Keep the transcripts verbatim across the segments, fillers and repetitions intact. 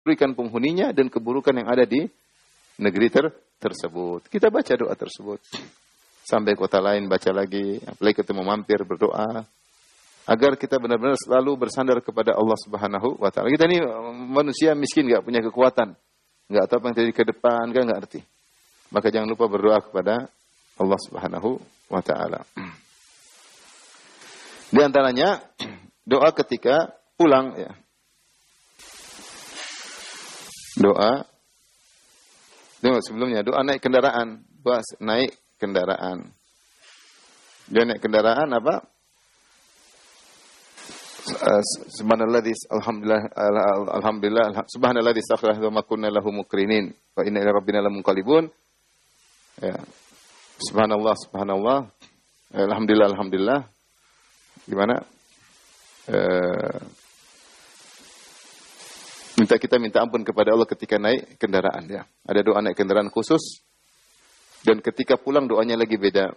berikan penghuninya dan keburukan yang ada di negeri ter tersebut. Kita baca doa tersebut. Sampai kota lain baca lagi, apalagi ketemu mampir berdoa. Agar kita benar-benar selalu bersandar kepada Allah Subhanahu wa taala. Kita ini manusia miskin, enggak punya kekuatan. Enggak tahu apa yang terjadi ke depan, enggak enggak ngerti. Maka jangan lupa berdoa kepada Allah Subhanahu wa taala. Di antaranya doa ketika pulang ya. Doa Tengok sebelumnya doa naik kendaraan, doa naik kendaraan. Dia naik kendaraan apa? Subhanalladzi alhamdulillah alhamdulillah subhanalladzi sakhkhara wa ma kunna lahu muqrinin wa inna ila rabbina lamunqalibun. Ya. Subhanallah subhanallah alhamdulillah alhamdulillah. Gimana? Eh, minta kita minta ampun kepada Allah ketika naik kendaraan ya. Ada doa naik kendaraan khusus dan ketika pulang doanya lagi beda.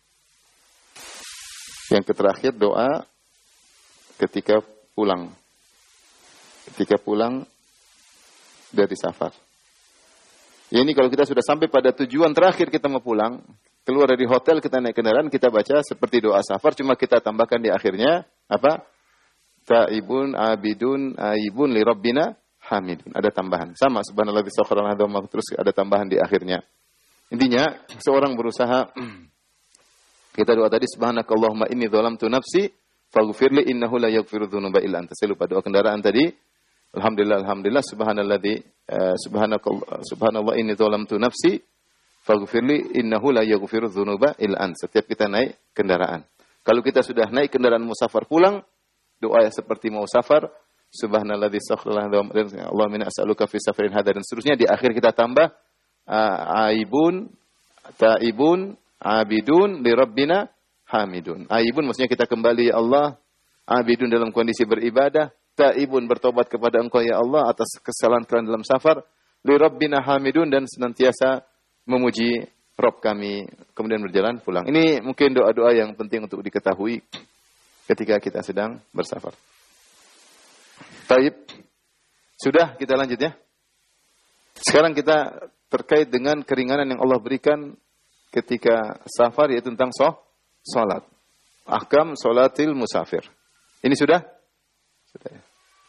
Yang terakhir doa ketika pulang. Ketika pulang dari safar. Ya ini kalau kita sudah sampai pada tujuan terakhir kita mau pulang, keluar dari hotel kita naik kendaraan, kita baca seperti doa safar, cuma kita tambahkan di akhirnya apa? Ta'ibun abidun aibun li rabbina hamidun. Ada tambahan. Sama subhanallah bisakhara wa terus ada tambahan di akhirnya. Intinya seorang berusaha kita doa tadi subhanakallahumma inni dzalamtu nafsi faghfirli innahu la yaghfiru dzunuba illa anta. Saya lupa doa kendaraan tadi. Alhamdulillah alhamdulillah subhanalladzi uh, subhanakallah subhanallah inni dzalamtu nafsi faghfirli innahu la yaghfiru dzunuba illa anta. Setiap kita naik kendaraan. Kalau kita sudah naik kendaraan musafar pulang, doa seperti mau safar, subhanalladzi sakhkhara lana Allahumma inna as'aluka fi safarin hadha dan seterusnya. Di akhir kita tambah uh, aibun taibun abidun li rabbina hamidun. Aibun maksudnya kita kembali ya Allah, abidun dalam kondisi beribadah, taibun bertobat kepada Engkau ya Allah atas kesalahan kalian dalam safar, li rabbina hamidun dan senantiasa memuji Rabb kami, kemudian berjalan pulang. Ini mungkin doa-doa yang penting untuk diketahui ketika kita sedang bersafar. Taib. Sudah, kita lanjut ya. Sekarang kita terkait dengan keringanan yang Allah berikan ketika safar, yaitu tentang soh, salat. Ahkam salatil musafir. Ini sudah? Sudah ya.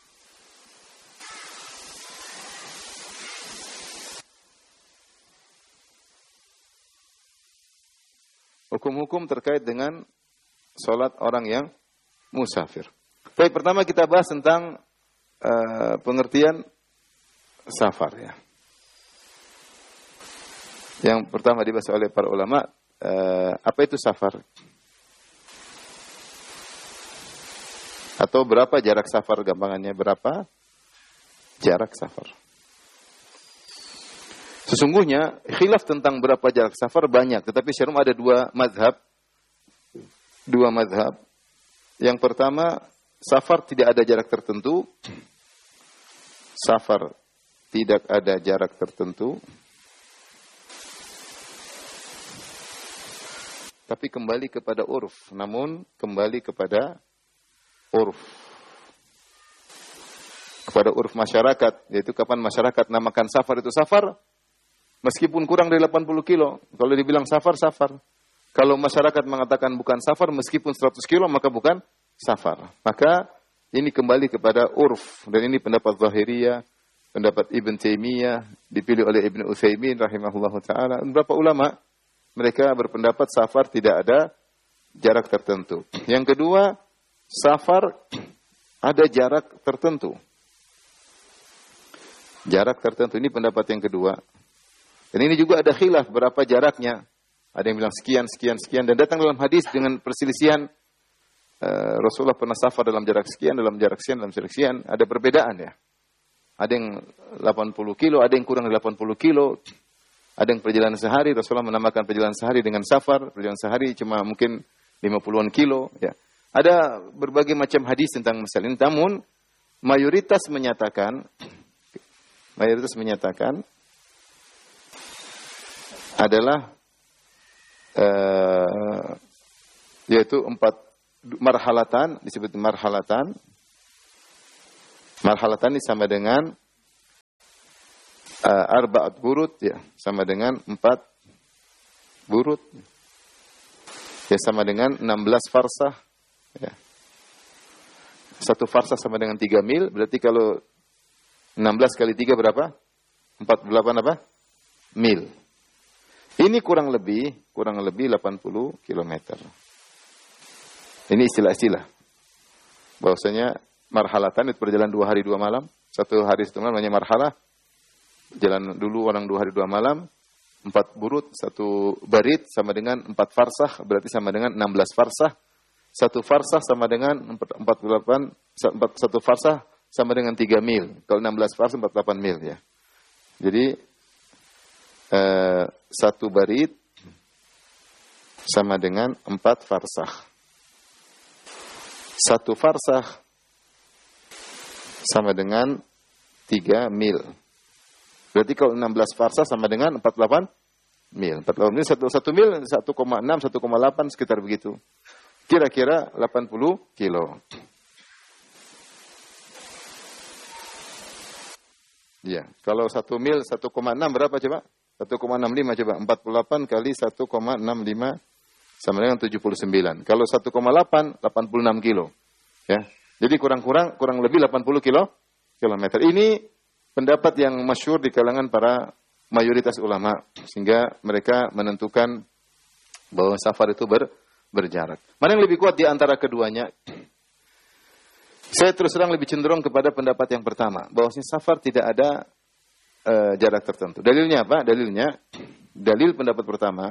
Hukum-hukum terkait dengan salat orang yang musafir. Baik, pertama kita bahas tentang uh, pengertian safar ya. Yang pertama dibahas oleh para ulama, uh, apa itu safar? Atau berapa jarak safar, gampangannya berapa jarak safar? Sesungguhnya khilaf tentang berapa jarak safar banyak, tetapi syar'um ada dua mazhab. Dua mazhab. Yang pertama, safar tidak ada jarak tertentu. Safar tidak ada jarak tertentu. Tapi kembali kepada urf. Namun kembali kepada urf. Kepada urf masyarakat. Yaitu kapan masyarakat namakan safar itu safar. Meskipun kurang dari delapan puluh kilo. Kalau dibilang safar, safar. Kalau masyarakat mengatakan bukan safar, meskipun seratus kilo, maka bukan safar. Maka ini kembali kepada urf. Dan ini pendapat Zahiriyah, pendapat Ibn Taimiyah, dipilih oleh Ibn Utsaimin rahimahullah ta'ala. Beberapa ulama, mereka berpendapat safar tidak ada jarak tertentu. Yang kedua, safar ada jarak tertentu. Jarak tertentu, ini pendapat yang kedua. Dan ini juga ada khilaf berapa jaraknya. Ada yang bilang sekian, sekian, sekian. Dan datang dalam hadis dengan perselisihan. Uh, Rasulullah pernah safar dalam jarak sekian, dalam jarak sekian, dalam jarak sekian. Ada perbedaan ya. Ada yang delapan puluh kilo, ada yang kurang dari delapan puluh kilo. Ada yang perjalanan sehari. Rasulullah menamakan perjalanan sehari dengan safar. Perjalanan sehari cuma mungkin lima puluhan kilo. Ya. Ada berbagai macam hadis tentang masalah ini. Namun mayoritas menyatakan, mayoritas menyatakan, adalah uh, yaitu empat marhalatan, disebut marhalatan. Marhalatan ini sama dengan uh, arba'at burut ya, sama dengan empat burut. Ya sama dengan enam belas farsah. Ya. Satu farsah sama dengan tiga mil, berarti kalau enam belas kali tiga berapa? empat puluh delapan apa? Mil. Ini kurang lebih, kurang lebih delapan puluh kilometer. Ini istilah-istilah. Bahwasanya marhalatan itu berjalan dua hari dua malam. Satu hari satu malam namanya marhalah. Jalan dulu orang dua hari dua malam. Empat burut, satu barit sama dengan empat farsah, berarti sama dengan enam belas farsah. Satu farsah sama dengan empat puluh delapan, satu farsah sama dengan tiga mil. Kalau enam belas farsah empat puluh delapan mil ya. Jadi eh, satu barit sama dengan empat farsah. Satu farsah sama dengan tiga mil. Berarti kalau enam belas farsah sama dengan empat puluh delapan mil. empat puluh delapan mil, satu, satu mil satu koma enam, satu koma delapan sekitar begitu. Kira-kira delapan puluh kilo. Ya, kalau satu mil satu koma enam berapa coba? satu koma enam lima coba. empat puluh delapan kali satu koma enam lima sama dengan tujuh puluh sembilan. Kalau satu koma delapan, delapan puluh enam kilo. Ya. Jadi kurang-kurang kurang lebih delapan puluh kilo kilometer. Ini pendapat yang masyhur di kalangan para mayoritas ulama, sehingga mereka menentukan bahwa safar itu ber, berjarak. Mana yang lebih kuat di antara keduanya? Saya terus terang lebih cenderung kepada pendapat yang pertama, bahwasanya safar tidak ada uh, jarak tertentu. Dalilnya apa? Dalilnya, dalil pendapat pertama,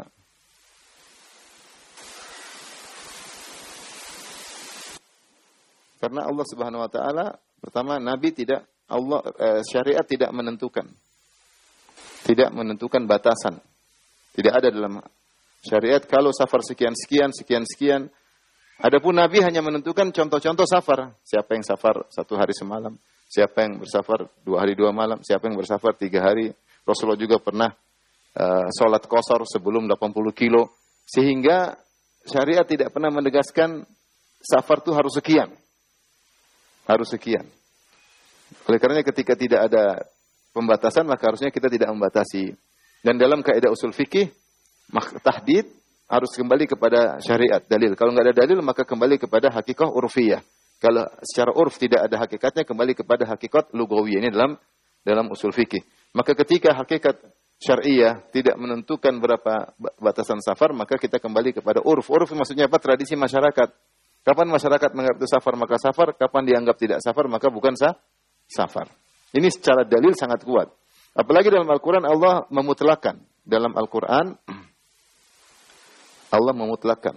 karena Allah Subhanahu Wa Taala pertama Nabi tidak Allah uh, syariat tidak menentukan, tidak menentukan batasan, tidak ada dalam syariat kalau safar sekian sekian sekian sekian. Adapun Nabi hanya menentukan contoh-contoh safar. Siapa yang safar satu hari semalam, siapa yang bersafar dua hari dua malam, siapa yang bersafar tiga hari. Rasulullah juga pernah uh, sholat qasar sebelum delapan puluh kilo. Sehingga syariat tidak pernah menegaskan safar itu harus sekian. Harus sekian. Oleh karenanya ketika tidak ada pembatasan, maka harusnya kita tidak membatasi. Dan dalam kaidah usul fikih, tahdid harus kembali kepada syariat, dalil. Kalau nggak ada dalil, maka kembali kepada hakikah urfiyah. Kalau secara urf tidak ada hakikatnya, kembali kepada hakikat lugawiyah. Ini dalam dalam usul fikih. Maka ketika hakikat syariah tidak menentukan berapa batasan safar, maka kita kembali kepada urf. Urf maksudnya apa? Tradisi masyarakat. Kapan masyarakat menganggap itu safar, maka safar. Kapan dianggap tidak safar, maka bukan sah, safar. Ini secara dalil sangat kuat. Apalagi dalam Al-Quran, Allah memutlakan. Dalam Al-Quran, Allah memutlakan.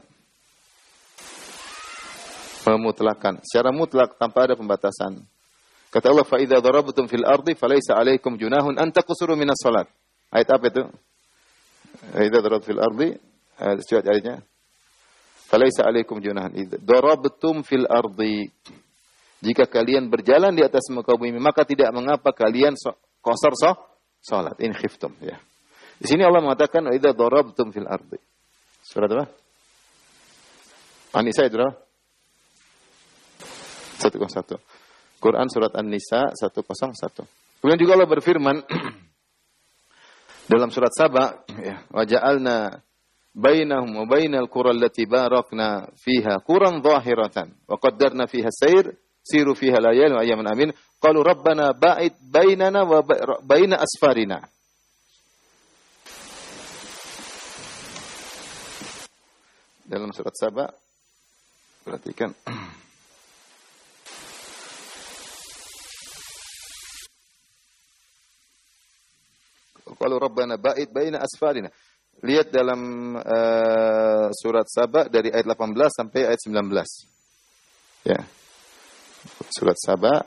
Memutlakan. Secara mutlak, tanpa ada pembatasan. Kata Allah, فَإِذَا ضَرَبْتُمْ فِي الْأَرْضِ فَلَيْسَ عَلَيْكُمْ جُنَاهٌ أَن تَقْصُرُوا مِنَ الصَّلَاةِ. Ayat apa itu? إِذَا ضَرَبْتُمْ فِي الْأَرْضِ. Coba ayatnya. فَلَيْسَ عَلَيْكُمْ جُنَاهٌ إِذَا ضَرَبْتُمْ فِي الْأَرْضِ. Jika kalian berjalan di atas muka bumi, maka tidak mengapa kalian so, qasar so, salat. In khiftum. Ya. Di sini Allah mengatakan, إِذَا ضَرَبْتُمْ فِي الْأَرْضِ. Surat apa? An-Nisa itu berapa? seratus satu. Quran surat An-Nisa seratus satu. Kemudian juga Allah berfirman dalam surat Saba, ya, wa ja'alna bainahum wa bainal qura allati barakna fiha quran dhahiratan wa qaddarna fiha sayr siru fiha layal wa ayyaman amin qalu rabbana ba'id bainana wa baina asfarina. Dalam surat Saba, perhatikan. Qalu rabbana ba'id baina asfarina. Lihat dalam uh, surat Saba dari ayat delapan belas sampai ayat sembilan belas. Ya. Surat Saba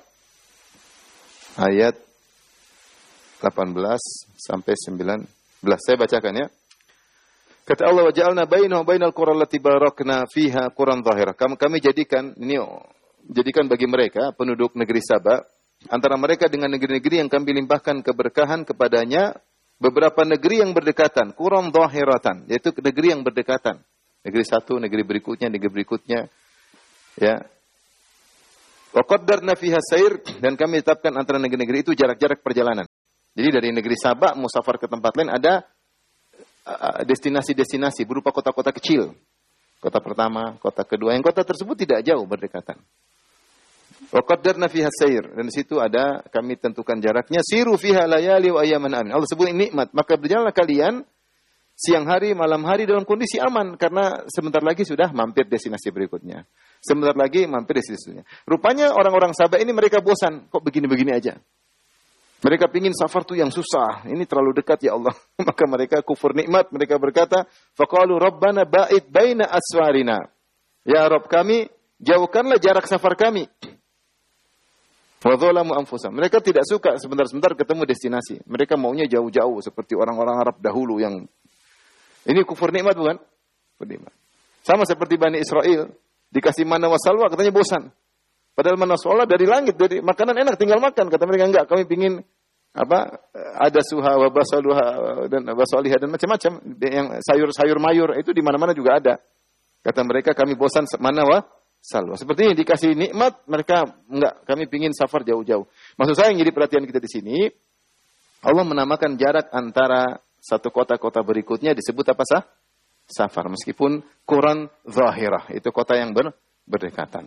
ayat delapan belas sampai sembilan belas. Saya bacakan ya. Kata Allah, wa ja'alna bainahu bainal qura allati barakna fiha quran dhahira. Kami, kami jadikan ini jadikan bagi mereka penduduk negeri Saba antara mereka dengan negeri-negeri yang kami limpahkan keberkahan kepadanya beberapa negeri yang berdekatan, quran dhahiratan, yaitu negeri yang berdekatan. Negeri satu, negeri berikutnya, negeri berikutnya. Ya. Wa qaddarna fiha sayr, dan kami tetapkan antara negeri-negeri itu jarak-jarak perjalanan. Jadi dari negeri Sabah mau safar ke tempat lain ada uh, destinasi-destinasi berupa kota-kota kecil. Kota pertama, kota kedua. Yang kota tersebut tidak jauh berdekatan. Wa qaddarna fiha sayr, dan di situ ada kami tentukan jaraknya. Siru fiha layali wa ayyaman amin. Allah sebut ini nikmat, maka berjalanlah kalian siang hari, malam hari dalam kondisi aman karena sebentar lagi sudah mampir destinasi berikutnya. Sebentar lagi mampir destinasinya. Rupanya orang-orang Sabah ini mereka bosan, kok begini-begini aja. Mereka pingin safar tuh yang susah. Ini terlalu dekat ya Allah. Maka mereka kufur nikmat. Mereka berkata, faqalu rabbana ba'id baina aswarina. Ya Rabb kami, jauhkanlah jarak safar kami. Wa dzalamu anfusahum. Mereka tidak suka sebentar-sebentar ketemu destinasi. Mereka maunya jauh-jauh seperti orang-orang Arab dahulu yang ini kufur nikmat bukan? Kufur nikmat. Sama seperti Bani Israel, dikasih manna wa salwa katanya bosan. Padahal manna wa salwa dari langit, dari makanan enak tinggal makan. Kata mereka enggak, kami pingin apa? Ada suha wa basaluha dan basaliha dan macam-macam yang sayur-sayur mayur itu di mana-mana juga ada. Kata mereka kami bosan manna wa salwa. Seperti ini dikasih nikmat, mereka enggak, kami pingin safar jauh-jauh. Maksud saya yang jadi perhatian kita di sini, Allah menamakan jarak antara satu kota-kota berikutnya disebut apa sah? Safar. Meskipun Quran zahirah, itu kota yang ber, berdekatan.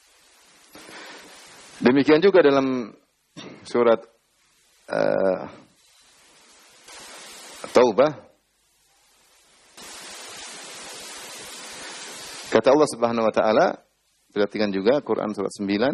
Demikian juga dalam surat uh, Taubah. Kata Allah Subhanahu wa taala, perhatikan juga Quran surat sembilan.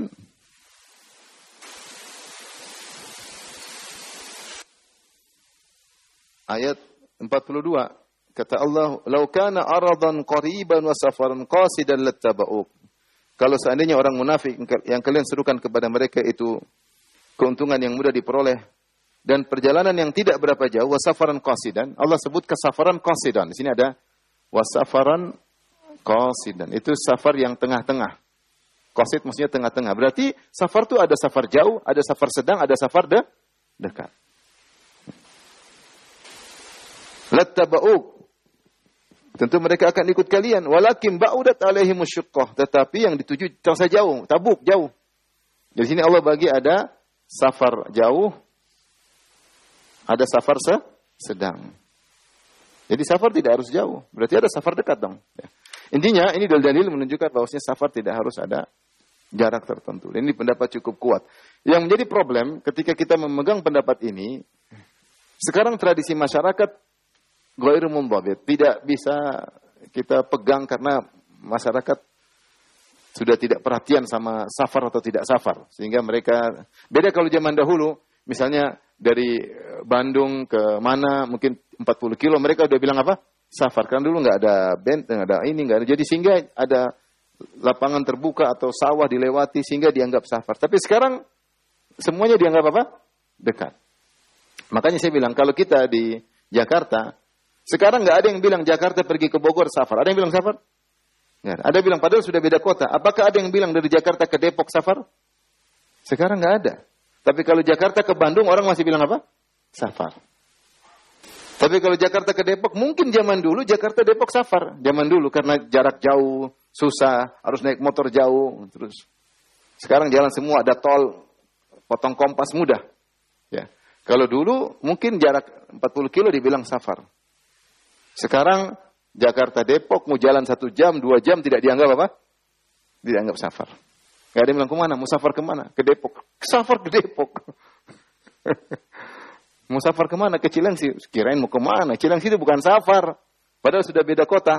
Ayat empat puluh dua. Kata Allah, "Lau kana aradan qariban wa safaran qasidan lattaba'uk." Kalau seandainya orang munafik yang kalian serukan kepada mereka itu keuntungan yang mudah diperoleh dan perjalanan yang tidak berapa jauh, wa safaran qasidan. Allah sebut kesafaran qasidan. Di sini ada wa safaran qasidan. Itu safar yang tengah-tengah. Qasid maksudnya tengah-tengah. Berarti safar itu ada safar jauh, ada safar sedang, ada safar de dekat. Lattaba'uk. Tentu mereka akan ikut kalian. Walakin ba'udat alaihimus syuqqah. Tetapi yang dituju terasa jauh. Tabuk, jauh. Di sini Allah bagi ada safar jauh. Ada safar se sedang. Jadi safar tidak harus jauh. Berarti ada safar dekat dong. Ya. Intinya ini dalil-dalil menunjukkan bahwasanya safar tidak harus ada jarak tertentu. Ini pendapat cukup kuat. Yang menjadi problem ketika kita memegang pendapat ini, sekarang tradisi masyarakat ghairu mundhabit, tidak bisa kita pegang karena masyarakat sudah tidak perhatian sama safar atau tidak safar. Sehingga mereka, beda kalau zaman dahulu, misalnya dari Bandung ke mana, mungkin empat puluh kilo, mereka udah bilang apa? Safar. Karena dulu nggak ada band, nggak ada ini, nggak ada. Jadi sehingga ada lapangan terbuka atau sawah dilewati, sehingga dianggap safar. Tapi sekarang, semuanya dianggap apa? Dekat. Makanya saya bilang, kalau kita di Jakarta, sekarang nggak ada yang bilang Jakarta pergi ke Bogor safar. Ada yang bilang safar? Nggak ada. Ada yang bilang padahal sudah beda kota. Apakah ada yang bilang dari Jakarta ke Depok safar? Sekarang nggak ada. Tapi kalau Jakarta ke Bandung orang masih bilang apa? Safar. Tapi kalau Jakarta ke Depok mungkin zaman dulu Jakarta Depok safar. Zaman dulu karena jarak jauh, susah, harus naik motor jauh, terus. Sekarang jalan semua ada tol, potong kompas mudah. Ya. Kalau dulu mungkin jarak empat puluh kilo dibilang safar. Sekarang Jakarta Depok mau jalan satu jam, dua jam tidak dianggap apa? Dianggap safar. Gak ada yang bilang kemana? Mau safar kemana? Ke Depok. Safar ke Depok. Mau safar kemana? Ke Cilengsi. Kirain mau kemana? Cilengsi itu bukan safar. Padahal sudah beda kota.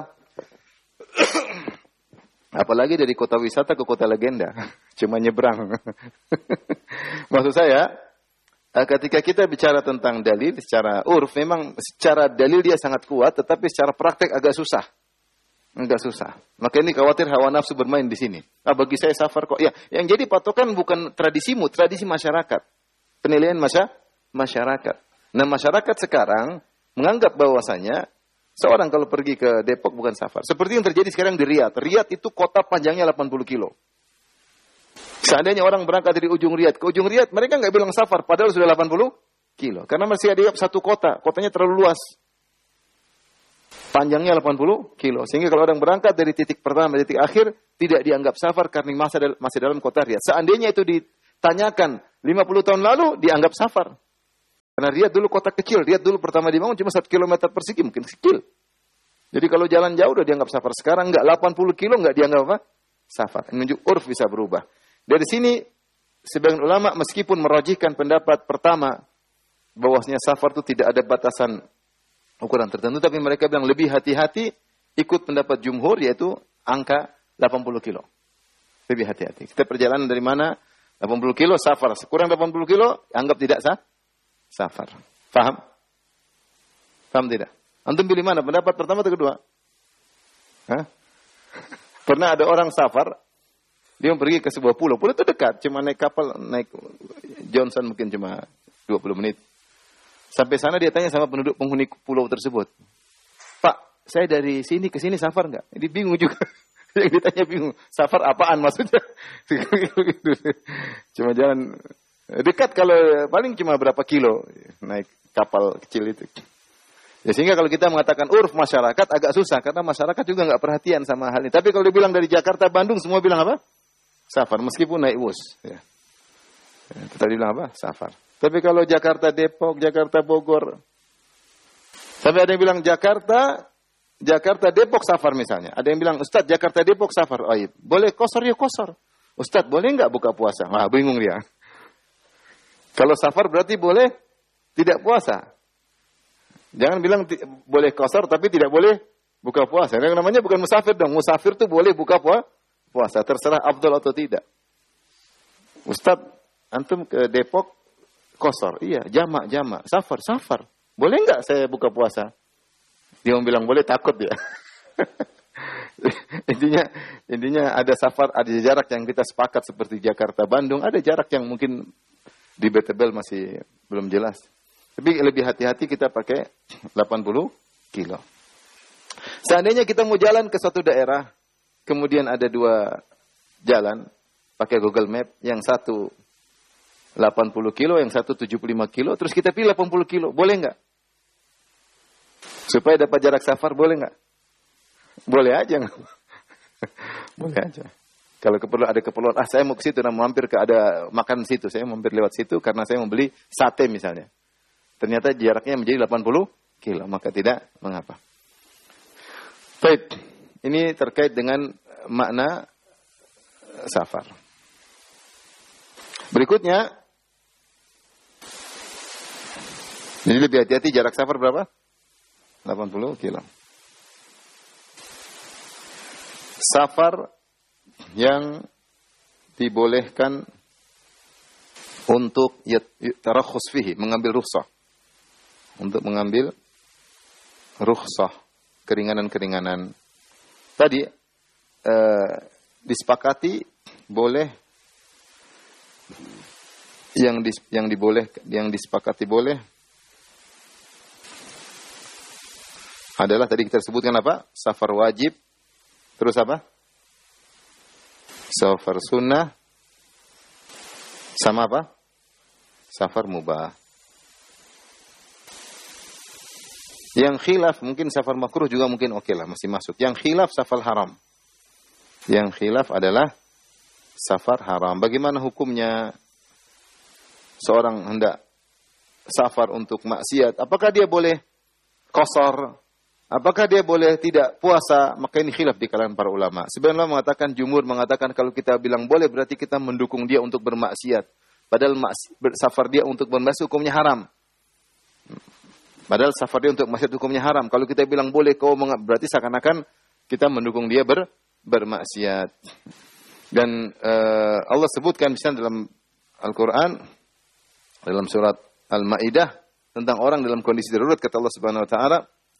Apalagi dari kota wisata ke kota legenda. Cuma nyebrang. Maksud saya, ketika kita bicara tentang dalil secara urf, memang secara dalil dia sangat kuat, tetapi secara praktek agak susah. Agak susah. Maka ini khawatir hawa nafsu bermain di sini. Ah, bagi saya safar kok. Ya, yang jadi patokan bukan tradisimu, tradisi masyarakat. Penilaian masa masyarakat. Nah, masyarakat sekarang menganggap bahwasanya seorang kalau pergi ke Depok bukan safar. Seperti yang terjadi sekarang di Riyadh. Riyadh itu kota panjangnya delapan puluh kilo. Seandainya orang berangkat dari ujung Riyadh ke ujung Riyadh, mereka nggak bilang safar, padahal sudah delapan puluh kilo. Karena masih ada satu kota, kotanya terlalu luas. Panjangnya delapan puluh kilo. Sehingga kalau orang berangkat dari titik pertama, titik akhir, tidak dianggap safar karena masih dalam kota Riyadh. Seandainya itu ditanyakan lima puluh tahun lalu, dianggap safar. Karena Riyadh dulu kota kecil, Riyadh dulu pertama dibangun cuma satu kilometer persegi, mungkin kecil. Jadi kalau jalan jauh udah dianggap safar. Sekarang enggak, delapan puluh kilo enggak dianggap apa? Safar. Menunjuk urf bisa berubah. Dari sini, sebagian ulama meskipun merajihkan pendapat pertama, bahwasanya safar itu tidak ada batasan ukuran tertentu, tapi mereka bilang lebih hati-hati ikut pendapat jumhur, yaitu angka delapan puluh kilo. Lebih hati-hati. Kita perjalanan dari mana? delapan puluh kilo safar. Sekurang delapan puluh kilo, anggap tidak sah. Safar. Faham? Faham tidak? Antum pilih mana? Pendapat pertama atau kedua? Hah? Pernah ada orang safar, dia pergi ke sebuah pulau. Pulau itu dekat, cuma naik kapal, naik Johnson mungkin cuma dua puluh menit. Sampai sana dia tanya sama penduduk penghuni pulau tersebut. Pak, saya dari sini ke sini safar enggak? Dia bingung juga. Yang ditanya bingung. Safar apaan maksudnya? Cuma jalan dekat, kalau paling cuma berapa kilo naik kapal kecil itu. Ya, sehingga kalau kita mengatakan urf masyarakat agak susah karena masyarakat juga nggak perhatian sama hal ini. Tapi kalau dibilang dari Jakarta Bandung semua bilang apa? Safar, meskipun naik bus. Ya. Ya, kita bilang apa? Safar. Tapi kalau Jakarta Depok, Jakarta Bogor, tapi ada yang bilang Jakarta Jakarta Depok safar misalnya. Ada yang bilang Ustadz Jakarta Depok safar. Oh, iya. Boleh kosor ya kosor. Ustadz boleh nggak buka puasa? Wah, bingung dia. Kalau safar berarti boleh tidak puasa. Jangan bilang t- boleh kosor tapi tidak boleh buka puasa. Yang namanya bukan musafir dong. Musafir tuh boleh buka puasa. Terserah afdal atau tidak. Ustadz, antum ke Depok kosor. Iya, jamak, jamak. Safar, safar. Boleh nggak saya buka puasa? Dia mau bilang boleh, takut ya. intinya, intinya ada safar, ada jarak yang kita sepakat seperti Jakarta Bandung. Ada jarak yang mungkin debatable masih belum jelas. Tapi lebih hati-hati kita pakai delapan puluh kilo. Seandainya kita mau jalan ke suatu daerah, kemudian ada dua jalan, pakai Google Map, yang satu delapan puluh kilo, yang satu tujuh puluh lima kilo, terus kita pilih delapan puluh kilo, boleh nggak? Supaya dapat jarak safar, boleh nggak? Boleh aja nggak? Boleh aja. Kalau keperluan, ada keperluan, ah saya mau ke situ, nah mampir ke ada makan situ, saya mampir lewat situ karena saya mau beli sate misalnya. Ternyata jaraknya menjadi delapan puluh kilo, maka tidak mengapa. Baik, ini terkait dengan makna safar. Berikutnya, jadi lebih hati-hati, jarak safar berapa? delapan puluh kilo. Safar yang dibolehkan untuk tarakhus fihi, mengambil rukhsah. Untuk mengambil rukhsah, keringanan-keringanan. Tadi eh, disepakati boleh yang dis, yang diboleh yang disepakati boleh adalah tadi kita sebutkan apa? Safar wajib. Terus apa? Safar sunnah. Sama apa? Safar mubah. Yang khilaf mungkin safar makruh juga mungkin oke lah, masih masuk. Yang khilaf safar haram. Yang khilaf adalah safar haram. Bagaimana hukumnya seorang hendak safar untuk maksiat? Apakah dia boleh qasar? Apakah dia boleh tidak puasa? Maka ini khilaf di kalangan para ulama. Sebagian ulama mengatakan, jumhur mengatakan kalau kita bilang boleh berarti kita mendukung dia untuk bermaksiat. Padahal safar dia untuk bermaksiat hukumnya haram. Padahal safar dia untuk maksiat hukumnya haram. Kalau kita bilang boleh kau berarti seakan-akan kita mendukung dia ber, bermaksiat. Dan uh, Allah sebutkan misalnya dalam Al-Quran, dalam surat Al-Ma'idah, tentang orang dalam kondisi darurat, kata Allah Subhanahu wa taala,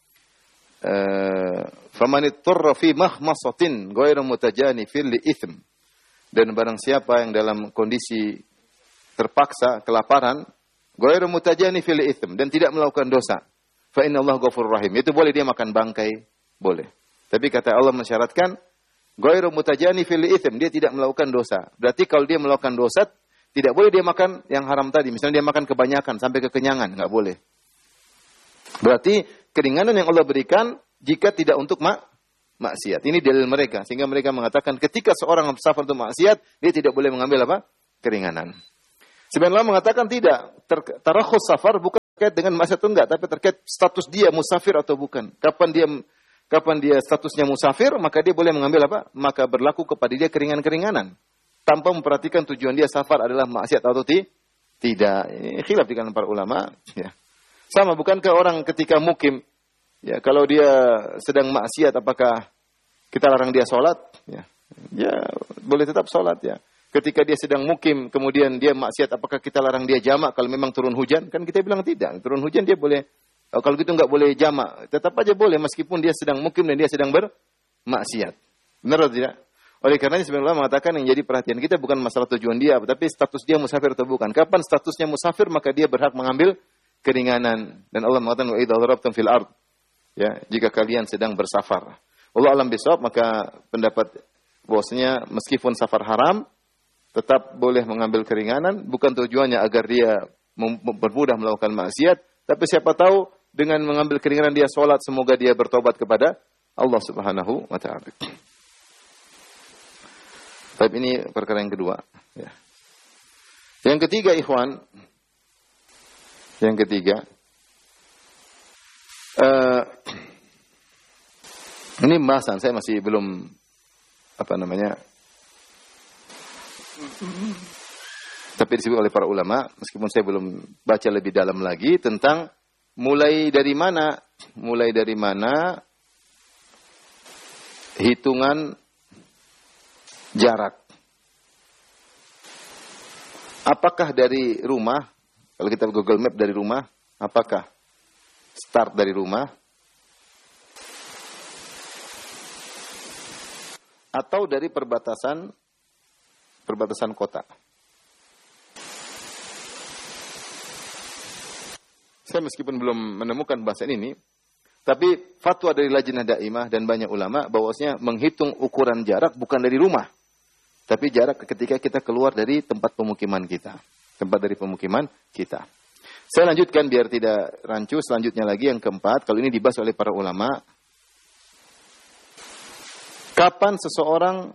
faman ittara fi mahmasatin ghairu mutajanifin li itsm. Dan barang siapa yang dalam kondisi terpaksa kelaparan, ghairu mutajanifin li itsm, dan tidak melakukan dosa, fa innallaha ghafurur rahim. Itu boleh dia makan bangkai, boleh. Tapi kata Allah mensyaratkan ghairu mutajanifin li itsm, dia tidak melakukan dosa. Berarti kalau dia melakukan dosa, tidak boleh dia makan yang haram tadi. Misalnya dia makan kebanyakan sampai kekenyangan, enggak boleh. Berarti keringanan yang Allah berikan jika tidak untuk mak maksiat. Ini dalil mereka. Sehingga mereka mengatakan ketika seorang safar untuk maksiat, dia tidak boleh mengambil apa? Keringanan. Sebenarnya mengatakan tidak. Tarakhus safar bukan terkait dengan maksiat atau enggak, tapi terkait status dia musafir atau bukan. Kapan dia kapan dia statusnya musafir, maka dia boleh mengambil apa? Maka berlaku kepada dia keringan-keringanan. Tanpa memperhatikan tujuan dia safar adalah maksiat atau ti? tidak. Ini khilaf di kalangan para ulama. Ya. Sama, bukankah orang ketika mukim, ya kalau dia sedang maksiat, apakah kita larang dia sholat? Ya, ya boleh tetap sholat ya. Ketika dia sedang mukim, kemudian dia maksiat, apakah kita larang dia jamak kalau memang turun hujan? Kan kita bilang tidak. Turun hujan dia boleh, oh, kalau gitu nggak boleh jamak. Tetap aja boleh meskipun dia sedang mukim dan dia sedang bermaksiat. Benar atau tidak? Oleh karenanya sebenarnya Allah mengatakan yang jadi perhatian kita bukan masalah tujuan dia, tapi status dia musafir atau bukan. Kapan statusnya musafir, maka dia berhak mengambil keringanan. Dan Allah mengatakan, wa idza darabtum fil ard. Ya, jika kalian sedang bersafar. Allah alam bisawab, maka pendapat bahwasanya meskipun safar haram, tetap boleh mengambil keringanan, bukan tujuannya agar dia bermudah melakukan maksiat, tapi siapa tahu dengan mengambil keringanan dia sholat, semoga dia bertobat kepada Allah Subhanahu wa ta'ala. Tapi ini perkara yang kedua. Ya. Yang ketiga, ikhwan, yang ketiga, uh, ini pembahasan saya masih belum apa namanya. Tapi disebut oleh para ulama, meskipun saya belum baca lebih dalam lagi tentang mulai dari mana, mulai dari mana hitungan jarak. Apakah dari rumah, kalau kita Google Map dari rumah, apakah start dari rumah? Atau dari perbatasan perbatasan kota. Saya meskipun belum menemukan bahasan ini, tapi fatwa dari Lajnah Daimah dan banyak ulama bahwasanya menghitung ukuran jarak bukan dari rumah, tapi jarak ketika kita keluar dari tempat pemukiman kita, tempat dari pemukiman kita. Saya lanjutkan biar tidak rancu, selanjutnya lagi yang keempat, kalau ini dibahas oleh para ulama, kapan seseorang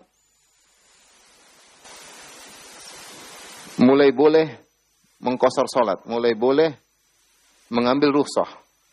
mulai boleh mengqashar salat, mulai boleh mengambil rukhsah.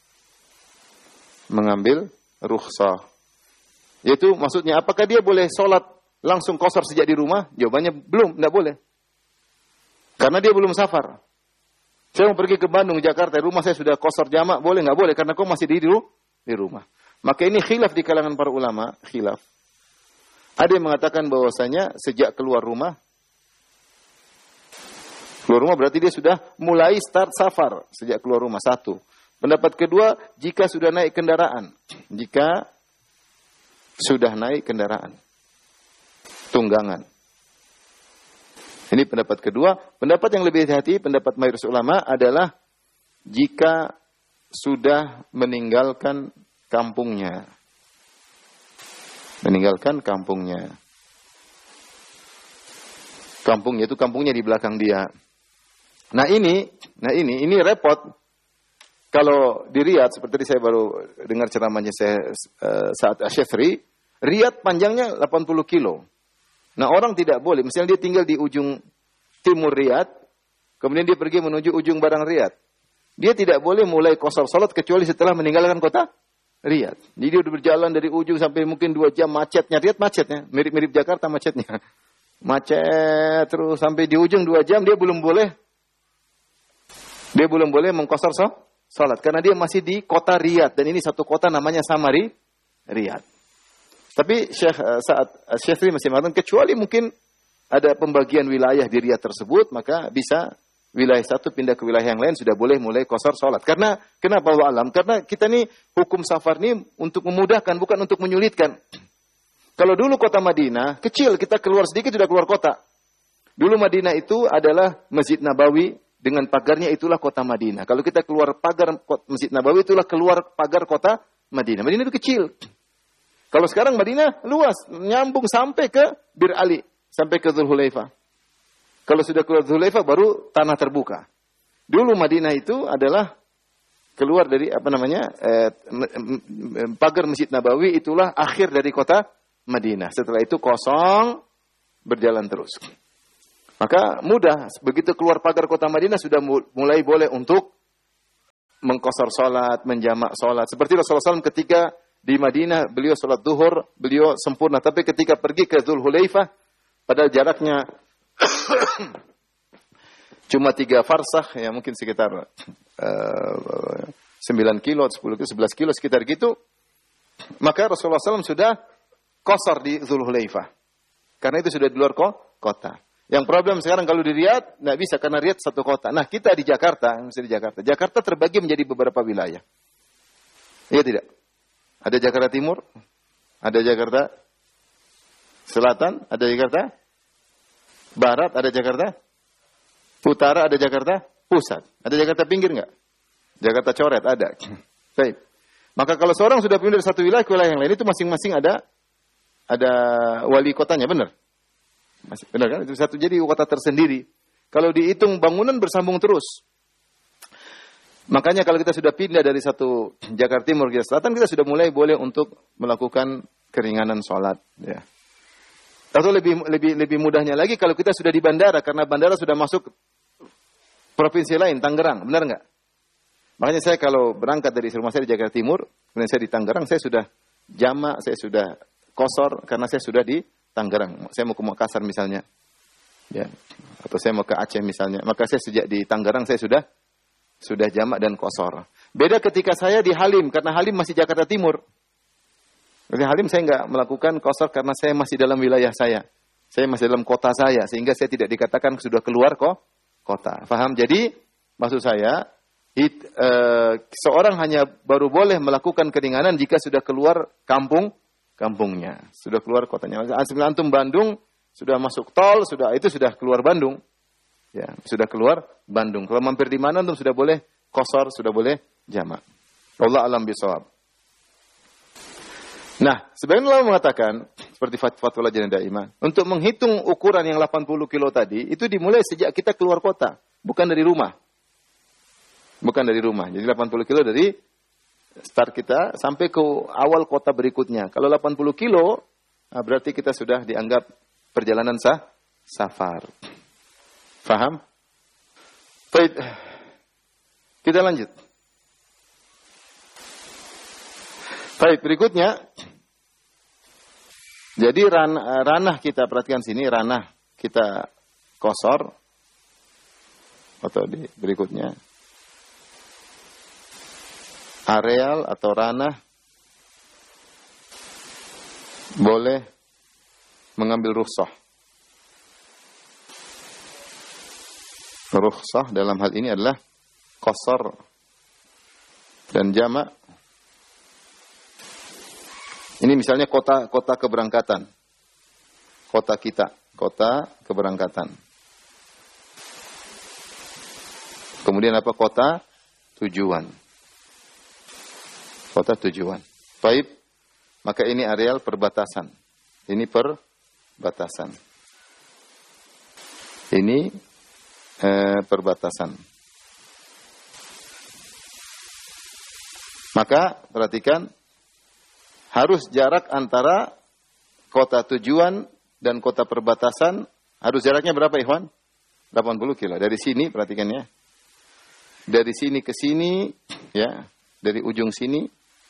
Mengambil rukhsah. Yaitu maksudnya apakah dia boleh salat langsung qashar sejak di rumah? Jawabannya belum, tidak boleh. Karena dia belum safar. Saya mau pergi ke Bandung, Jakarta, rumah saya sudah qashar jamak, boleh nggak boleh? Karena kau masih di di rumah. Maka ini khilaf di kalangan para ulama, khilaf. Ada yang mengatakan bahwasanya sejak keluar rumah, keluar rumah berarti dia sudah mulai start safar sejak keluar rumah. Satu. Pendapat kedua, jika sudah naik kendaraan. Jika sudah naik kendaraan. Tunggangan. Ini pendapat kedua. Pendapat yang lebih hati-hati, pendapat mayoritas ulama adalah jika sudah meninggalkan kampungnya. Meninggalkan kampungnya. Kampungnya itu kampungnya di belakang dia. Nah ini, nah ini, ini repot. Kalau di Riyadh, seperti saya baru dengar ceramahnya saya uh, saat Asyafri, Riyadh panjangnya delapan puluh kilo. Nah orang tidak boleh, misalnya dia tinggal di ujung timur Riyadh, kemudian dia pergi menuju ujung barang Riyadh. Dia tidak boleh mulai qashar salat kecuali setelah meninggalkan kota Riyadh. Jadi dia sudah berjalan dari ujung sampai mungkin dua jam macetnya. Riyadh macetnya, mirip-mirip Jakarta macetnya. Macet terus sampai di ujung dua jam dia belum boleh Dia belum boleh mengqashar salat karena dia masih di kota Riyadh dan ini satu kota namanya Samari Riyadh. Tapi Syekh saat Syafri masih mengatakan kecuali mungkin ada pembagian wilayah di Riyadh tersebut, maka bisa wilayah satu pindah ke wilayah yang lain sudah boleh mulai qashar salat. Karena kenapa wa alam? Karena kita nih hukum safar ini untuk memudahkan bukan untuk menyulitkan. Kalau dulu kota Madinah kecil, kita keluar sedikit sudah keluar kota. Dulu Madinah itu adalah Masjid Nabawi dengan pagarnya, itulah kota Madinah. Kalau kita keluar pagar Masjid Nabawi, itulah keluar pagar kota Madinah. Madinah itu kecil. Kalau sekarang Madinah luas, nyambung sampai ke Bir Ali, sampai ke Dzulhulaifah. Kalau sudah keluar Dzulhulaifah baru tanah terbuka. Dulu Madinah itu adalah keluar dari apa namanya eh, pagar Masjid Nabawi, itulah akhir dari kota Madinah. Setelah itu kosong, berjalan terus. Maka mudah, begitu keluar pagar kota Madinah sudah mulai boleh untuk mengqasar salat, menjamak salat. Seperti Rasulullah shallallahu alaihi wasallam ketika di Madinah, beliau salat zuhur, beliau sempurna. Tapi ketika pergi ke Dzulhulaifah, padahal jaraknya cuma tiga farsakh, ya mungkin sekitar uh, sembilan kilo, sepuluh kilo, sebelas kilo, sekitar gitu. Maka Rasulullah shallallahu alaihi wasallam sudah qasar di Dzulhulaifah. Karena itu sudah di luar kota. Yang problem sekarang kalau di Riyadh, nggak bisa karena Riyadh satu kota. Nah kita di Jakarta, misalnya di Jakarta, Jakarta terbagi menjadi beberapa wilayah. Iya tidak? Ada Jakarta Timur, ada Jakarta Selatan, ada Jakarta Barat, ada Jakarta Utara, ada Jakarta Pusat. Ada Jakarta Pinggir nggak? Jakarta Coret, ada. Baik. Maka kalau seorang sudah pindah dari satu wilayah ke wilayah yang lain, itu masing-masing ada ada wali kotanya, benar? Masih benar kan? Itu satu jadi kota tersendiri. Kalau dihitung bangunan bersambung terus. Makanya kalau kita sudah pindah dari satu Jakarta Timur ke Selatan, kita sudah mulai boleh untuk melakukan keringanan sholat. Ya. Atau lebih lebih lebih mudahnya lagi kalau kita sudah di bandara, karena bandara sudah masuk provinsi lain, Tangerang, benar nggak? Makanya saya kalau berangkat dari rumah saya di Jakarta Timur, kemudian saya di Tangerang, saya sudah jamak, saya sudah qasar karena saya sudah di Tangerang. Saya mau ke Makassar misalnya, ya, atau saya mau ke Aceh misalnya. Maka saya sejak di Tangerang saya sudah sudah jamak dan qasar. Beda ketika saya di Halim, karena Halim masih Jakarta Timur. Di Halim saya nggak melakukan qasar karena saya masih dalam wilayah saya. Saya masih dalam kota saya, sehingga saya tidak dikatakan sudah keluar kok kota. Faham? Jadi maksud saya, it, uh, seorang hanya baru boleh melakukan keringanan jika sudah keluar kampung kampungnya, sudah keluar kotanya. Asal antum Bandung, sudah masuk tol, sudah itu sudah keluar Bandung. Ya, sudah keluar Bandung. Kalau mampir di mana antum sudah boleh qasar, sudah boleh jamak. Allah alam bisawab. Nah, sebagian ulama mengatakan seperti fatwa Lajnah Daimah, untuk menghitung ukuran yang delapan puluh kilo tadi, itu dimulai sejak kita keluar kota, bukan dari rumah. Bukan dari rumah. Jadi delapan puluh kilo dari start kita sampai ke awal kota berikutnya. Kalau delapan puluh kilo, nah berarti kita sudah dianggap perjalanan sah, safar. Faham? Baik. Kita lanjut. Baik, berikutnya. Jadi ranah, ranah kita, perhatikan sini, ranah kita qasar. Atau di berikutnya. Areal atau ranah boleh mengambil rukhsah. Rukhsah dalam hal ini adalah qasar dan jamak. Ini misalnya kota kota keberangkatan. Kota kita, kota keberangkatan. Kemudian apa? Kota tujuan. Kota tujuan. Baik, maka ini areal perbatasan. Ini perbatasan. Ini eh, perbatasan. Maka perhatikan, harus jarak antara kota tujuan dan kota perbatasan, harus jaraknya berapa, Ikhwan? delapan puluh kilo. Dari sini, perhatikan ya. Dari sini ke sini, ya, dari ujung sini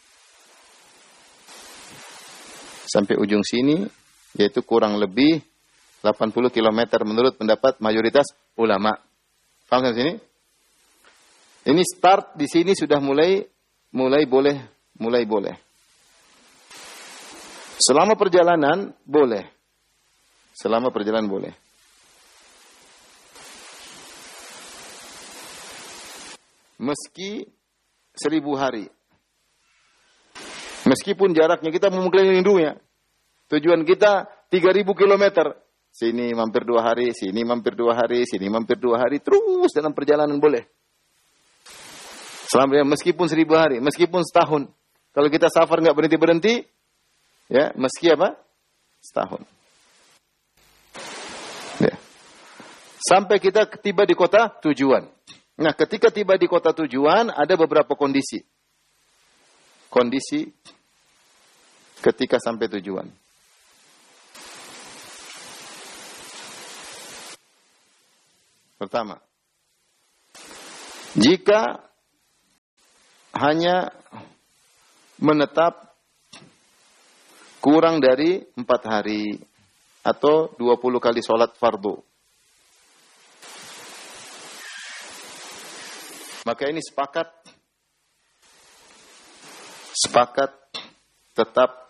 sampai ujung sini, yaitu kurang lebih delapan puluh kilometer menurut pendapat mayoritas ulama. Paham kan sini? Ini start di sini sudah mulai mulai boleh, mulai boleh. Selama perjalanan boleh. Selama perjalanan boleh. Meski seribu hari. Meskipun jaraknya kita mau mengelilingi dunia. Tujuan kita tiga ribu kilometer. Sini mampir dua hari, sini mampir dua hari, sini mampir dua hari. Terus dalam perjalanan boleh. Selama meskipun seribu hari, meskipun setahun. Kalau kita safar nggak berhenti-berhenti, ya meski apa? Setahun. Ya. Sampai kita tiba di kota tujuan. Nah, ketika tiba di kota tujuan, ada beberapa kondisi. Kondisi ketika sampai tujuan. Pertama, jika hanya menetap kurang dari empat hari atau dua puluh kali sholat fardu, maka ini sepakat sepakat tetap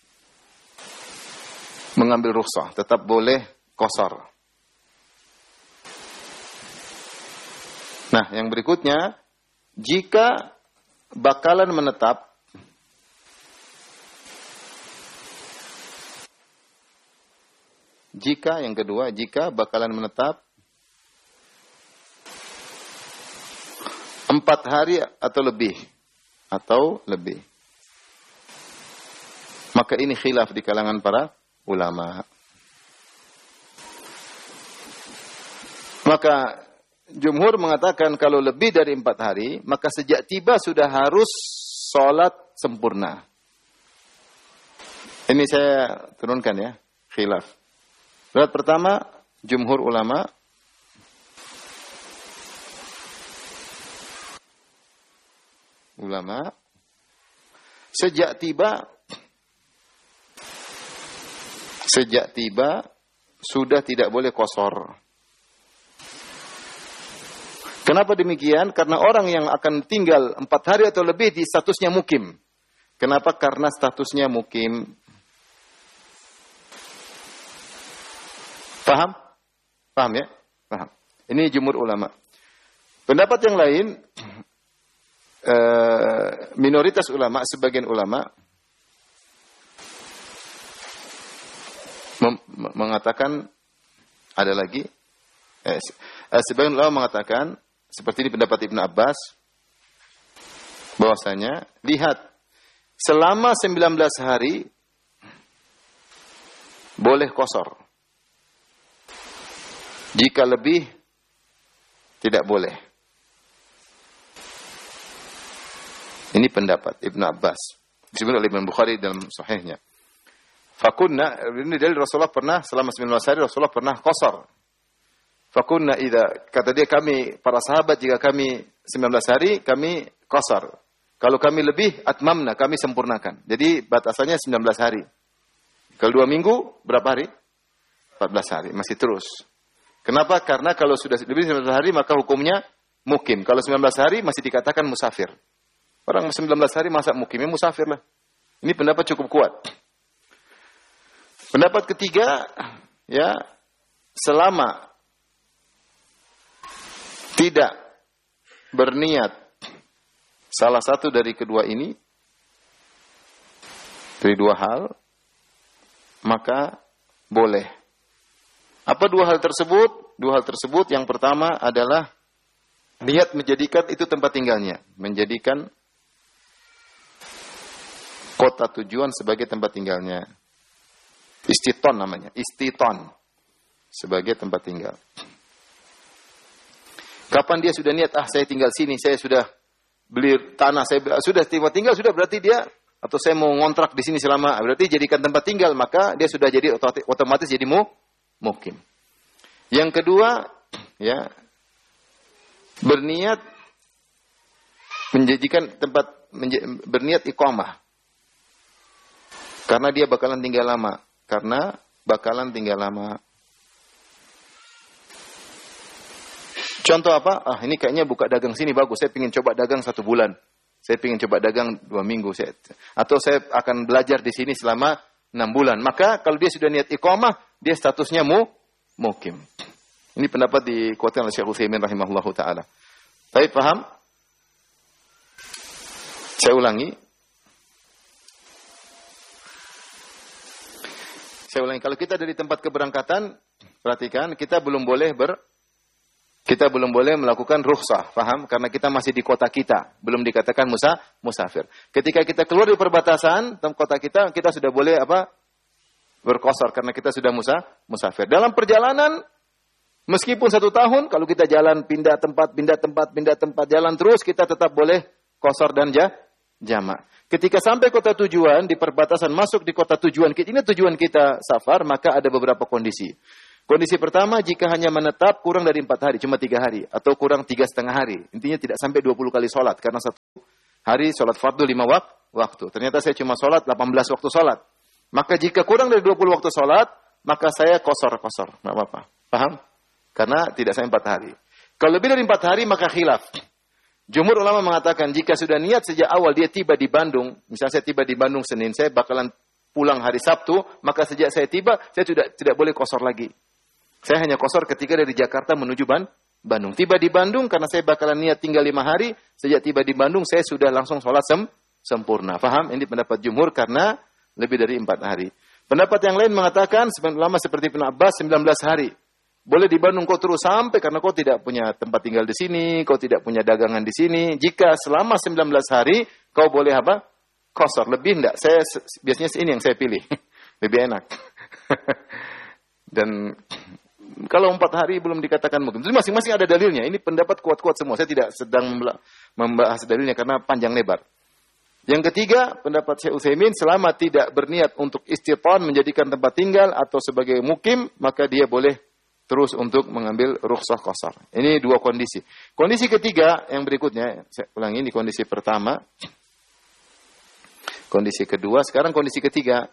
mengambil rukhsah, tetap boleh qasar. Nah, yang berikutnya, jika bakalan menetap jika yang kedua, jika bakalan menetap empat hari atau lebih atau lebih, maka ini khilaf di kalangan para ulama. Maka jumhur mengatakan kalau lebih dari empat hari, maka sejak tiba sudah harus sholat sempurna. Ini saya turunkan ya, khilaf. Pendapat pertama, jumhur ulama ulama sejak tiba sejak tiba sudah tidak boleh qasar. Kenapa demikian? Karena orang yang akan tinggal empat hari atau lebih di statusnya mukim. Kenapa? Karena statusnya mukim. Paham? Paham ya? Paham. Ini jumhur ulama. Pendapat yang lain, minoritas ulama, sebagian ulama mengatakan, ada lagi, eh, sebagian ulama mengatakan, seperti di pendapat Ibnu Abbas, bahwasanya, lihat, selama sembilan belas hari, boleh qasar. Jika lebih, tidak boleh. Ini pendapat Ibnu Abbas. Disebut oleh Imam Bukhari dalam sahihnya. Fakunna, ini dari Rasulullah pernah, selama sembilan belas hari, Rasulullah pernah qasar. Fakunna idza, kata dia, kami para sahabat, jika kami sembilan belas hari kami qasar. Kalau kami lebih, atmamna, kami sempurnakan. Jadi batasannya sembilan belas hari. Kalau dua minggu berapa hari? empat belas hari, masih terus. Kenapa? Karena kalau sudah lebih sembilan belas hari maka hukumnya mukim. Kalau sembilan belas hari masih dikatakan musafir. Orang sembilan belas hari masa mukimnya musafir lah. Ini pendapat cukup kuat. Pendapat ketiga, ya, selama tidak berniat salah satu dari kedua ini, dari dua hal, maka boleh. Apa dua hal tersebut? Dua hal tersebut yang pertama adalah niat menjadikan itu tempat tinggalnya, menjadikan kota tujuan sebagai tempat tinggalnya. Istiton namanya, istiton sebagai tempat tinggal. Kapan dia sudah niat, ah saya tinggal sini, saya sudah beli tanah, saya sudah tempat tinggal, sudah berarti dia, atau saya mau ngontrak di sini selama, berarti jadikan tempat tinggal, maka dia sudah jadi otomatis jadi mu, mukim. Yang kedua, ya, berniat menjadikan tempat, menj- berniat iqamah. Karena dia bakalan tinggal lama, karena bakalan tinggal lama. Contoh apa? Ah, ini kayaknya buka dagang sini bagus. Saya ingin coba dagang satu bulan. Saya ingin coba dagang dua minggu. Saya, atau saya akan belajar di sini selama enam bulan. Maka kalau dia sudah niat iqamah, dia statusnya mu, mukim. Ini pendapat dikuatkan oleh Syekh Utsaimin rahimahullahu taala. Baik, paham? Saya ulangi. Saya ulangi. Kalau kita dari tempat keberangkatan, perhatikan, kita belum boleh ber Kita belum boleh melakukan rukhsah, paham? Karena kita masih di kota kita, belum dikatakan musa, musafir. Ketika kita keluar dari perbatasan kota kita, kita sudah boleh apa? Berqasar karena kita sudah musa, musafir. Dalam perjalanan, meskipun satu tahun, kalau kita jalan pindah tempat, pindah tempat, pindah tempat, jalan terus, kita tetap boleh qasar dan ja, jamak. Ketika sampai kota tujuan, di perbatasan masuk di kota tujuan, ini tujuan kita safar, maka ada beberapa kondisi. Kondisi pertama, jika hanya menetap kurang dari empat hari, cuma tiga hari, atau kurang tiga setengah hari. Intinya tidak sampai dua puluh kali sholat, karena satu hari sholat fardu lima wak- waktu. Ternyata saya cuma sholat delapan belas waktu sholat. Maka jika kurang dari dua puluh waktu sholat, maka saya kosor-kosor. Nggak apa-apa. Paham? Karena tidak sampai empat hari. Kalau lebih dari empat hari, maka khilaf. Jumhur ulama mengatakan, jika sudah niat sejak awal dia tiba di Bandung, misalnya saya tiba di Bandung Senin, saya bakalan pulang hari Sabtu, maka sejak saya tiba, saya tidak tidak boleh kosor lagi. Saya hanya kosor ketika dari Jakarta menuju Ban- Bandung. Tiba di Bandung, karena saya bakalan niat tinggal lima hari, sejak tiba di Bandung, saya sudah langsung sholat sem- sempurna. Paham? Ini pendapat jumhur karena lebih dari empat hari. Pendapat yang lain mengatakan, sebagian ulama seperti Ibnu Abbas, sembilan belas hari. Boleh di Bandung kau terus sampai karena kau tidak punya tempat tinggal di sini, kau tidak punya dagangan di sini. Jika selama sembilan belas hari, kau boleh apa? Kosor. Lebih enggak? Saya biasanya ini yang saya pilih. Lebih enak. Dan kalau empat hari belum dikatakan mungkin. Jadi masing-masing ada dalilnya. Ini pendapat kuat-kuat semua. Saya tidak sedang membahas dalilnya karena panjang lebar. Yang ketiga, pendapat Syekh Utsaimin, selama tidak berniat untuk istitan, menjadikan tempat tinggal atau sebagai mukim, maka dia boleh terus untuk mengambil rukhsah qasar. Ini dua kondisi. Kondisi ketiga yang berikutnya, saya ulangi, ini kondisi pertama. Kondisi kedua, sekarang kondisi ketiga.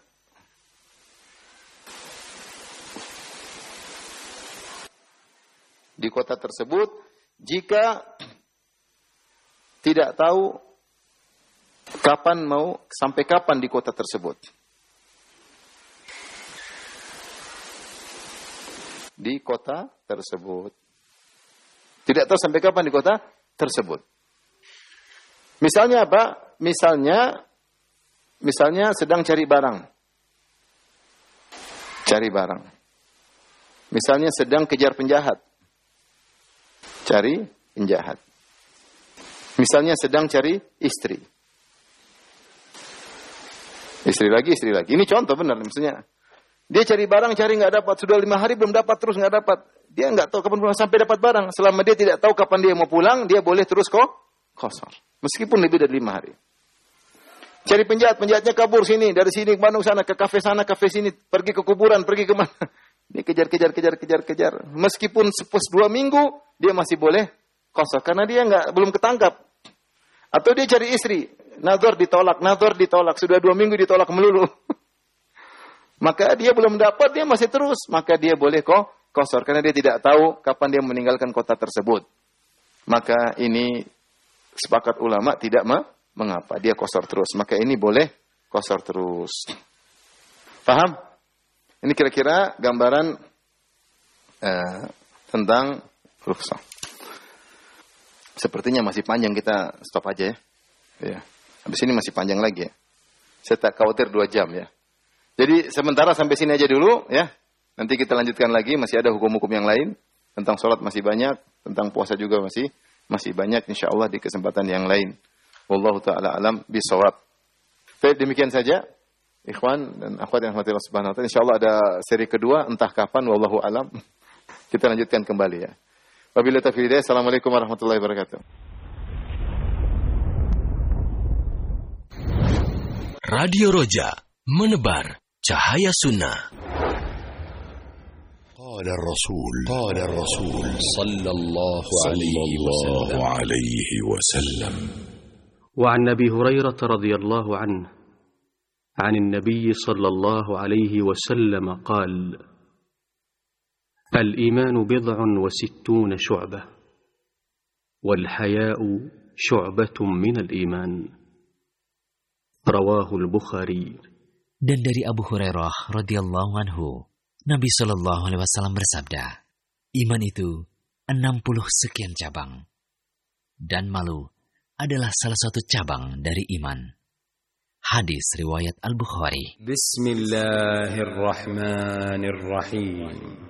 Di kota tersebut, jika tidak tahu kapan mau, sampai kapan di kota tersebut. Di kota tersebut. Tidak tahu sampai kapan di kota tersebut. Misalnya apa? Misalnya, misalnya sedang cari barang. Cari barang. Misalnya sedang kejar penjahat. Cari penjahat. Misalnya sedang cari istri. Istri lagi, istri lagi. Ini contoh benar. Misalnya, dia cari barang, cari nggak dapat. Sudah lima hari belum dapat, terus nggak dapat. Dia nggak tahu kapan pulang sampai dapat barang. Selama dia tidak tahu kapan dia mau pulang, dia boleh terus kok kosor. Meskipun lebih dari lima hari. Cari penjahat, penjahatnya kabur sini, dari sini ke Bandung sana, ke kafe sana, kafe sini, pergi ke kuburan, pergi kemana. Dia kejar, kejar, kejar, kejar, kejar. Meskipun sepus dua minggu, dia masih boleh kosor. Karena dia nggak belum ketangkap. Atau dia cari istri, nazar ditolak, nazar ditolak. Sudah dua minggu ditolak melulu. Maka dia belum dapat, dia masih terus. Maka dia boleh kok kosor. Karena dia tidak tahu kapan dia meninggalkan kota tersebut. Maka ini sepakat ulama tidak mengapa. Dia kosor terus. Maka ini boleh kosor terus. Paham? Ini kira-kira gambaran uh, tentang rukhsah. Sepertinya masih panjang, kita stop aja ya. Ya. Habis ini masih panjang lagi ya. Saya tak khawatir dua jam ya. Jadi sementara sampai sini aja dulu ya. Nanti kita lanjutkan lagi, masih ada hukum-hukum yang lain. Tentang sholat masih banyak, tentang puasa juga masih masih banyak insyaallah di kesempatan yang lain. Wallahu taala alam bisawab. Baik, demikian saja ikhwan dan akhwat yang dirahmati Allah Subhanahu wa taala. Insyaallah ada seri kedua entah kapan wallahu alam. Kita lanjutkan kembali ya. Wabillahi taufiq hidayah. Assalamualaikum warahmatullahi wabarakatuh. Radio Roja menebar cahaya sunnah. قال الرسول قال الرسول صلى الله عليه وسلم وعن أبي هريرة رضي الله عنه عن النبي صلى الله عليه وسلم قال الإيمان بضع وستون شعبة والحياء شعبة من الإيمان رواه البخاري. Dan dari Abu Hurairah radhiyallahu anhu, Nabi Shallallahu Alaihi Wasallam bersabda, iman itu enam puluh sekian cabang, dan malu adalah salah satu cabang dari iman. Hadis riwayat Al-Bukhari. Bismillahirrahmanirrahim.